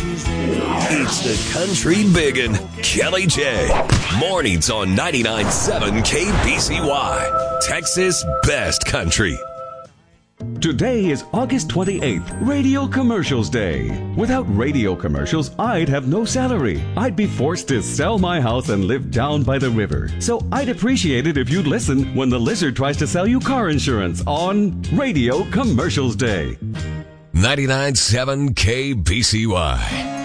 It's the Country Biggin', Kelly J. Mornings on 99.7 KBCY, Texas Best Country. Today is August 28th, Radio Commercials Day. Without radio commercials, I'd have no salary. I'd be forced to sell my house and live down by the river. So I'd appreciate it if you'd listen when the lizard tries to sell you car insurance on Radio Commercials Day. 99.7 KBCY.